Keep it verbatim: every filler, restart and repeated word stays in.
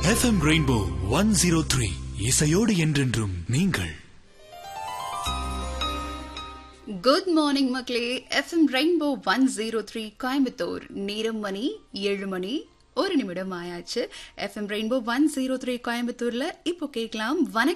FM rainbow one zero three இசையோடு என்றென்றும் நீங்கள். குட் மார்னிங் மக்களே. FM rainbow one zero three Coimbatore. நேரம் மணி ஏழு மணி ஒரு நிமிடம் ஆயாச்சு. FM rainbow one zero three கோயம்புத்தூர்ல இப்போ கேட்கலாம் வணக்கம்